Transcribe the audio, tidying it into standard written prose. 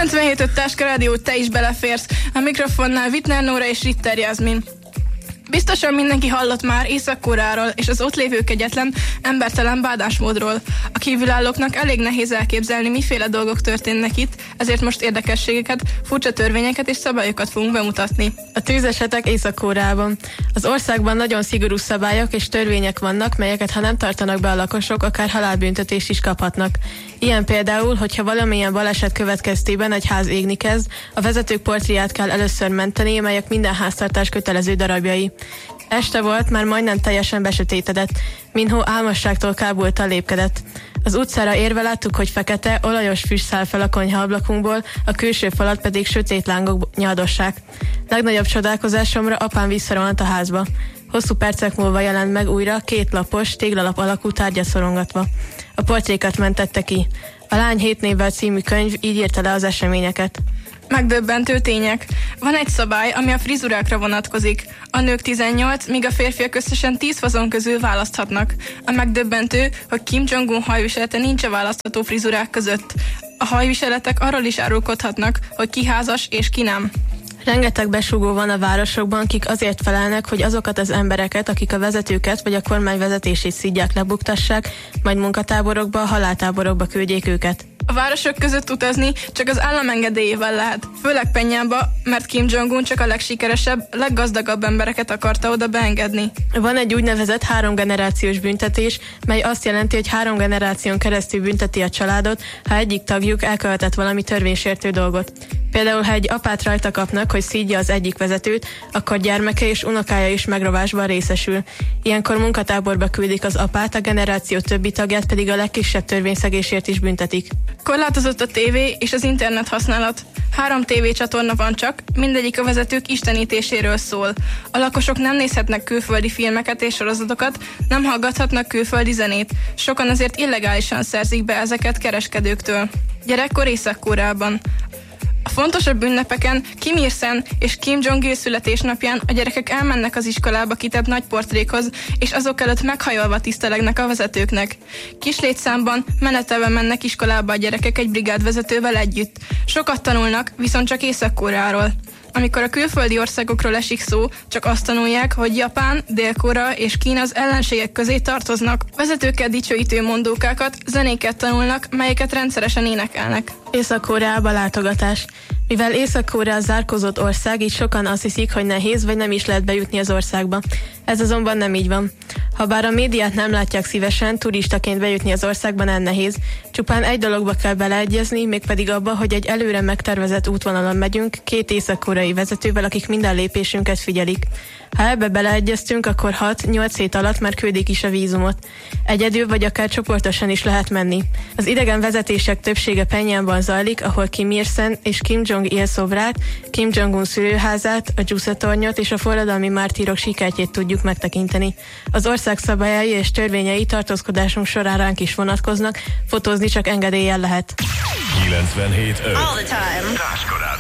97.5 Táska Rádió, te is beleférsz. A mikrofonnál Wittner Nóra és Ritter Jászmin. Biztosan mindenki hallott már Észak-Koreáról és az ott lévő kegyetlen, embertelen bánásmódról. A kívülállóknak elég nehéz elképzelni, miféle dolgok történnek itt, ezért most érdekességeket, furcsa törvényeket és szabályokat fogunk bemutatni. A tűzesetek Észak-Koreában. Az országban nagyon szigorú szabályok és törvények vannak, melyeket ha nem tartanak be a lakosok, akár halálbüntetést is kaphatnak. Ilyen például, hogyha valamilyen baleset következtében egy ház égni kezd, a vezetők portréját kell először menteni, melyek minden háztartás kötelező darabjai. Este volt, már majdnem teljesen besötétedett, Minho álmosságtól kábultan lépkedett. Az utcára érve láttuk, hogy fekete, olajos füst száll fel a konyhaablakуnkból, a külső falat pedig sötét lángok nyaldossák. Legnagyobb csodálkozásomra apám visszarohant a házba. Hosszú percek múlva jelent meg újra 2 lapos, téglalap alakú tárgyat szorongatva. A portrékat mentette ki. A Lány 7 névvel című könyv így írta le az eseményeket. Megdöbbentő tények. Van egy szabály, ami a frizurákra vonatkozik. A nők 18, míg a férfiak összesen 10 fazon közül választhatnak. A megdöbbentő, hogy Kim Jong-un hajviselete nincs a választható frizurák között. A hajviseletek arról is árulkodhatnak, hogy ki házas és ki nem. Rengeteg besúgó van a városokban, akik azért felelnek, hogy azokat az embereket, akik a vezetőket vagy a kormány vezetését szidják, lebuktassák, majd munkatáborokba, haláltáborokba küldjék őket. A városok között utazni csak az állam engedélyével lehet, főleg Pennyába, mert Kim Jong-un csak a legsikeresebb, leggazdagabb embereket akarta oda beengedni. Van egy úgynevezett 3 generációs büntetés, mely azt jelenti, hogy 3 generáción keresztül bünteti a családot, ha egyik tagjuk elkövetett valami törvénysértő dolgot. Például, ha egy apát rajta kapnak, hogy szídja az egyik vezetőt, akkor gyermeke és unokája is megrovásban részesül. Ilyenkor munkatáborba küldik az apát, a generáció többi tagját pedig a legkisebb törvényszegésért is büntetik. Korlátozott a tévé és az internet használat. 3 tévécsatorna van csak, mindegyik a vezetők istenítéséről szól. A lakosok nem nézhetnek külföldi filmeket és sorozatokat, nem hallgathatnak külföldi zenét. Sokan azért illegálisan szerzik be ezeket kereskedőktől. Gyerekkor Észak-Koreában. A fontosabb ünnepeken Kim Il-sen és Kim Jong-il születésnapján a gyerekek elmennek az iskolába kitett nagy portrékhoz, és azok előtt meghajolva tisztelegnek a vezetőknek. Kis létszámban menetelve mennek iskolába a gyerekek egy brigádvezetővel együtt. Sokat tanulnak, viszont csak Észak-Koreáról. Amikor a külföldi országokról esik szó, csak azt tanulják, hogy Japán, Dél-Korea és Kína az ellenségek közé tartoznak. Vezetőkkel dicsőítő mondókákat, zenéket tanulnak, melyeket rendszeresen énekelnek. Észak-Koreába látogatás. Mivel Észak-Korea zárkózott ország, így sokan azt hiszik, hogy nehéz vagy nem is lehet bejutni az országba. Ez azonban nem így van. Habár a médiát nem látják szívesen, turistaként bejutni az országban nem nehéz. Csupán egy dologba kell beleegyezni, mégpedig abba, hogy egy előre megtervezett útvonalon megyünk 2 észak-koreai vezetővel, akik minden lépésünket figyelik. Ha ebbe beleegyeztünk, akkor 6-8 hét alatt már küldik is a vízumot. Egyedül vagy akár csoportosan is lehet menni. Az idegen vezetések többsége Pennyánban zajlik, ahol Kim Il-sen és Kim Jong-il szobrát, Kim Jong-un szülőházát, a Jusa-tornyot és a forradalmi mártírok sikertjét tudjuk megtekinteni. Az ország szabályai és törvényei tartózkodásunk során ránk is vonatkoznak, fotózni csak engedéllyel lehet. 97.5 Táska Rádió.